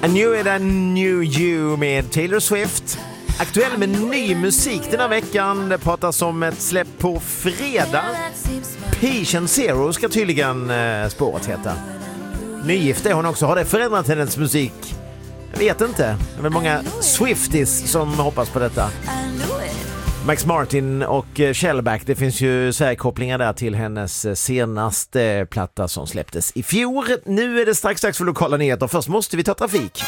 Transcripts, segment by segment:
I knew it, I knew you med Taylor Swift. Aktuell med ny musik den här veckan. Det pratas om ett släpp på fredag. Patient Zero ska tydligen spåret heta. Nygift är hon också. Har det förändrat hennes musik? Jag vet inte. Det är väl många Swifties som hoppas på detta. Max Martin och Shellback, det finns ju särkopplingar där till hennes senaste platta som släpptes i fjol. Nu är det strax för lokala nyheter. Först måste vi ta trafik.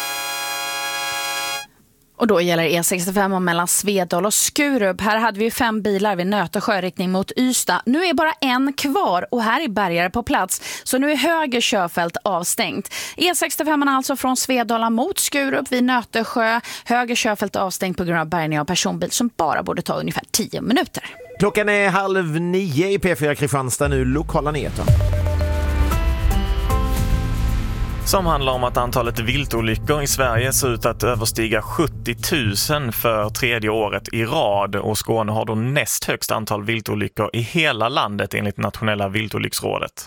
Och då gäller E65 mellan Svedal och Skurup. Här hade vi 5 bilar vid Nötesjö riktning mot Ystad. Nu är bara en kvar och här är bärgare på plats. Så nu är höger körfält avstängt. E65 alltså från Svedala mot Skurup vid Nötesjö. Höger körfält avstängt på grund av bärgning av personbil som bara borde ta ungefär 10 minuter. Klockan är 8:30 i P4 Kristianstad, nu lokala nyheter. Som handlar om att antalet viltolyckor i Sverige ser ut att överstiga 70 000 för tredje året i rad. Och Skåne har då näst högst antal viltolyckor i hela landet enligt Nationella viltolycksrådet.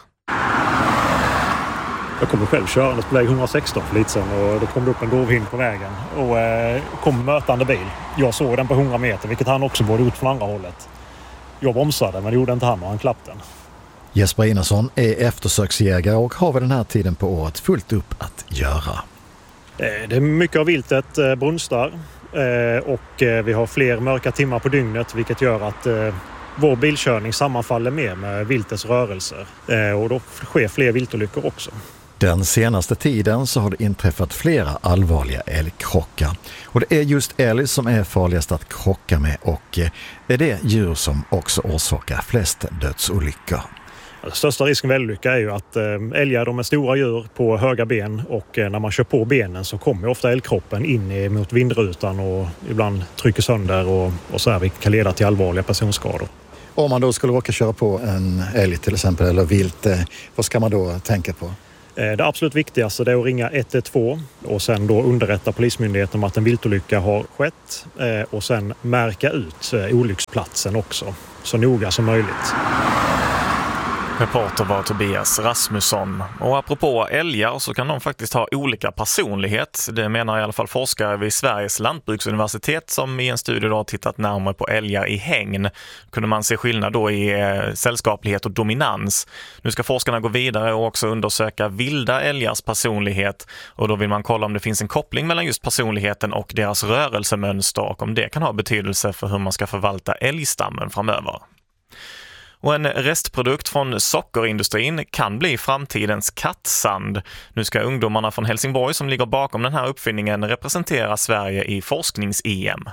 Jag kommer själv körandes på väg 116 för lite sedan och då kom det upp en dovhind på vägen och kom mötande bil. Jag såg den på 100 meter, vilket han också borde ut från andra hållet. Jag bromsade, men det gjorde inte han och han klappade den. Jesper Einarsson är eftersöksjägare och har vid den här tiden på året fullt upp att göra. Det är mycket av viltet brunstar och vi har fler mörka timmar på dygnet, vilket gör att vår bilkörning sammanfaller mer med viltets rörelser och då sker fler viltolyckor också. Den senaste tiden så har det inträffat flera allvarliga älgkrockar. Och det är just älg som är farligast att krocka med och det är det djur som också orsakar flest dödsolyckor. Den största risken med älgolycka är ju att älgar, de är stora djur på höga ben och när man kör på benen så kommer ofta älgkroppen in mot vindrutan och ibland trycker sönder och så här, vilket kan leda till allvarliga personskador. Om man då skulle råka köra på en älg till exempel eller vilt, vad ska man då tänka på? Det absolut viktigaste är att ringa 112 och sen då underrätta polismyndigheten om att en viltolycka har skett och sen märka ut olycksplatsen också så noga som möjligt. Reporter var Tobias Rasmusson. Och apropå älgar så kan de faktiskt ha olika personlighet. Det menar i alla fall forskare vid Sveriges lantbruksuniversitet som i en studie då har tittat närmare på älgar i hägn. Kunde man se skillnad då i sällskaplighet och dominans. Nu ska forskarna gå vidare och också undersöka vilda älgars personlighet. Och då vill man kolla om det finns en koppling mellan just personligheten och deras rörelsemönster och om det kan ha betydelse för hur man ska förvalta älgstammen framöver. Och en restprodukt från sockerindustrin kan bli framtidens kattsand. Nu ska ungdomarna från Helsingborg som ligger bakom den här uppfinningen representera Sverige i forsknings-EM.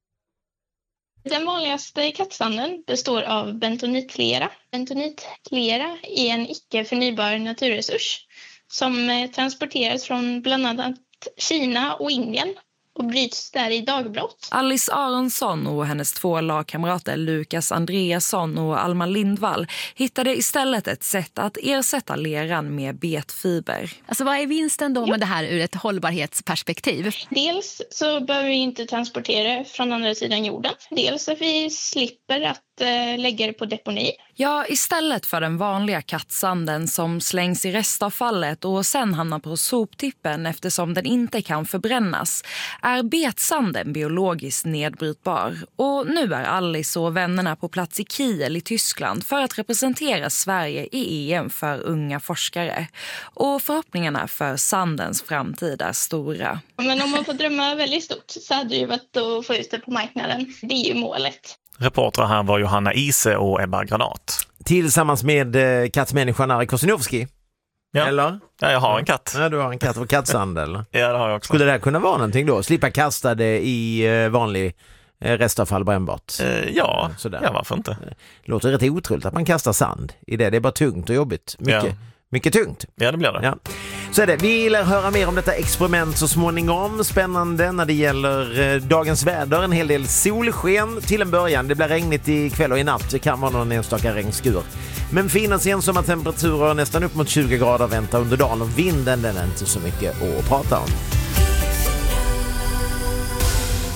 Den vanligaste kattsanden består av bentonitlera. Bentonitlera är en icke-förnybar naturresurs som transporteras från bland annat Kina och Indien och bryts där i dagbrott. Alice Aronsson och hennes 2 lagkamrater Lukas Andreasson och Alma Lindvall hittade istället ett sätt att ersätta leran med betfiber. Alltså vad är vinsten då med det här ur ett hållbarhetsperspektiv? Dels så behöver vi inte transportera från andra sidan jorden. Dels att vi slipper att lägga det på deponi. Ja, istället för den vanliga kattsanden som slängs i restavfallet och sen hamnar på soptippen eftersom den inte kan förbrännas är betsanden biologiskt nedbrytbar. Och nu är Alice och vännerna på plats i Kiel i Tyskland för att representera Sverige i EM för unga forskare. Och förhoppningarna för sandens framtid är stora. Men om man får drömma väldigt stort så hade det ju varit att få ut det på marknaden. Det är ju målet. Reportrar här var Johanna Ise och Ebba Granat. Tillsammans med kattmänniskan Ari Kosinovski. Ja. Eller? Ja, jag har en katt. Ja, du har en katt och kattsand eller? Ja, det har jag också. Skulle det där kunna vara någonting då? Slippa kasta det i vanlig restavfall brännbart? Ja, varför inte? Låter rätt otroligt att man kastar sand i det. Det är bara tungt och jobbigt. Mycket tungt. Ja, det blir det. Ja. Så är det. Vi vill höra mer om detta experiment så småningom. Spännande när det gäller dagens väder. En hel del solsken till en början. Det blir regnigt i kväll och i natt. Det kan vara någon enstaka regnskur. Men fina sensamma temperaturer nästan upp mot 20 grader väntar under dagen. Och vinden den är inte så mycket att prata om.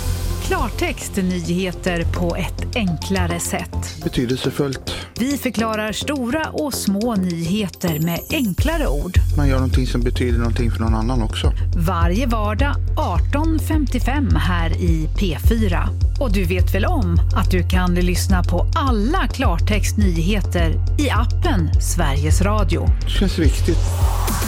Klartext nyheter på ett enklare sätt. Betydelsefullt. Vi förklarar stora och små nyheter med enklare ord. Man gör någonting som betyder någonting för någon annan också. Varje vardag 18:55 här i P4. Och du vet väl om att du kan lyssna på alla Klartext nyheter i appen Sveriges Radio. Det känns viktigt.